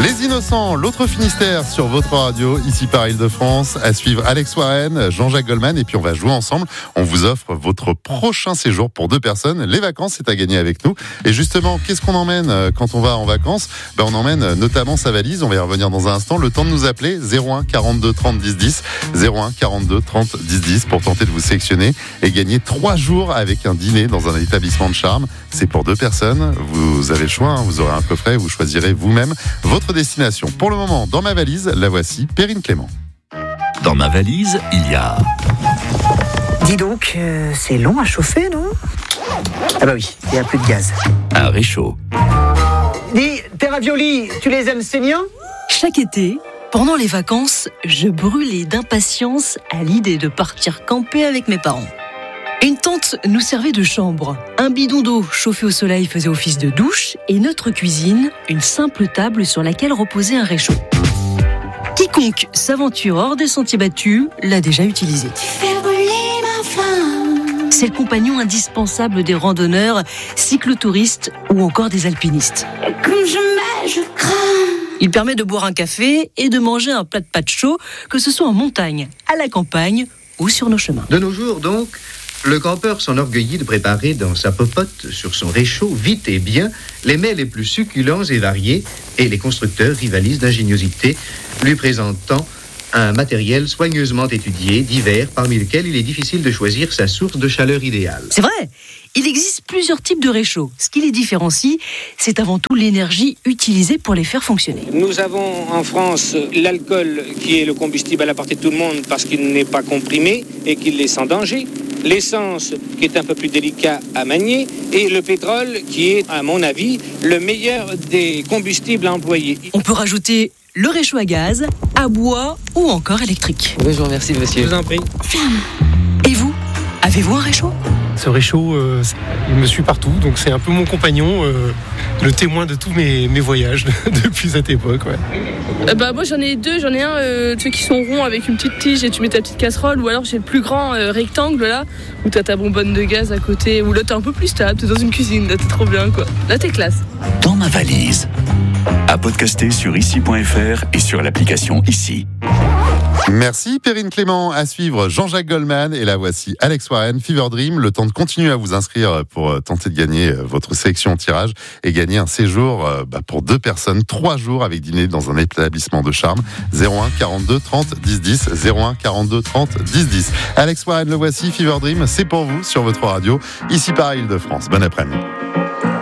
Les Innocents, l'autre Finistère sur votre radio, ici par Île-de-France. À suivre Alex Warren, Jean-Jacques Goldman, et puis on va jouer ensemble. On vous offre votre prochain séjour pour 2 personnes. Les vacances, c'est à gagner avec nous. Et justement, qu'est-ce qu'on emmène quand on va en vacances ? On emmène notamment sa valise. On va y revenir dans un instant. Le temps de nous appeler 01 42 30 10 10, 01 42 30 10 10 pour tenter de vous sélectionner et gagner 3 jours avec un dîner dans un établissement de charme. C'est pour 2 personnes. Vous avez le choix. Vous aurez un coffret. Vous choisirez vous-même votre destination. Pour le moment, dans ma valise, la voici, Perrine Clément. Dans ma valise, il y a... Dis donc, c'est long à chauffer, non ? Ah bah oui, il n'y a plus de gaz. Un réchaud. Dis, tes raviolis, tu les aimes saignants ? Chaque été, pendant les vacances, je brûlais d'impatience à l'idée de partir camper avec mes parents. Une tente nous servait de chambre, un bidon d'eau chauffé au soleil faisait office de douche et notre cuisine, une simple table sur laquelle reposait un réchaud. Quiconque s'aventure hors des sentiers battus l'a déjà utilisé. C'est le compagnon indispensable des randonneurs, cyclotouristes ou encore des alpinistes. Il permet de boire un café et de manger un plat de pâtes chaud, que ce soit en montagne, à la campagne ou sur nos chemins. De nos jours donc, le campeur s'enorgueillit de préparer dans sa popote, sur son réchaud, vite et bien, les mets les plus succulents et variés, et les constructeurs rivalisent d'ingéniosité, lui présentant un matériel soigneusement étudié, divers, parmi lesquels il est difficile de choisir sa source de chaleur idéale. C'est vrai, il existe plusieurs types de réchauds. Ce qui les différencie, c'est avant tout l'énergie utilisée pour les faire fonctionner. Nous avons en France l'alcool qui est le combustible à la portée de tout le monde parce qu'il n'est pas comprimé et qu'il est sans danger. L'essence qui est un peu plus délicat à manier et le pétrole qui est, à mon avis, le meilleur des combustibles à employer. On peut rajouter le réchaud à gaz, à bois ou encore électrique. Oui, je vous remercie, monsieur. Je vous en prie. Et vous, avez-vous un réchaud ? Ce réchaud, il me suit partout, donc c'est un peu mon compagnon, le témoin de tous mes voyages depuis cette époque. Ouais. Moi j'en ai 2, j'en ai un ceux qui sont ronds avec une petite tige et tu mets ta petite casserole, ou alors j'ai le plus grand rectangle là, où t'as ta bonbonne de gaz à côté, où là t'es un peu plus stable, t'es dans une cuisine, là t'es trop bien quoi. Là t'es classe. Dans ma valise. À podcaster sur ici.fr et sur l'application Ici. Merci Perrine Clément. À suivre Jean-Jacques Goldman et la voici Alex Warren, Fever Dream. Le temps de continuer à vous inscrire pour tenter de gagner votre sélection en tirage et gagner un séjour pour 2 personnes, 3 jours avec dîner dans un établissement de charme. 01 42 30 10 10, 01 42 30 10 10. Alex Warren, le voici, Fever Dream, c'est pour vous sur votre radio, ici par Île-de-France. Bon après-midi.